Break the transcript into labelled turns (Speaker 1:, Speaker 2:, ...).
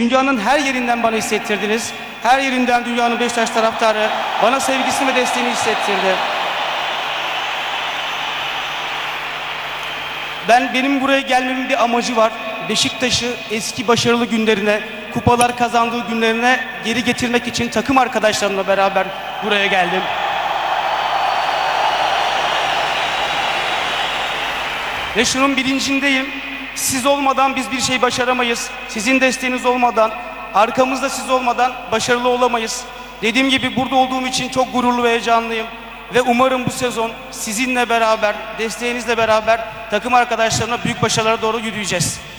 Speaker 1: dünyanın her yerinden bana hissettirdiniz. Her yerinden dünyanın Beşiktaş taraftarı bana sevgisini ve desteğini hissettirdi. Benim buraya gelmemin bir amacı var. Beşiktaş'ı eski başarılı günlerine, kupalar kazandığı günlerine geri getirmek için takım arkadaşlarımla beraber buraya geldim. Ve şunun bilincindeyim. Siz olmadan biz bir şey başaramayız. Sizin desteğiniz olmadan, arkamızda siz olmadan başarılı olamayız. Dediğim gibi burada olduğum için çok gururlu ve heyecanlıyım. Ve umarım bu sezon sizinle beraber, desteğinizle beraber takım arkadaşlarımla büyük başarılara doğru yürüyeceğiz.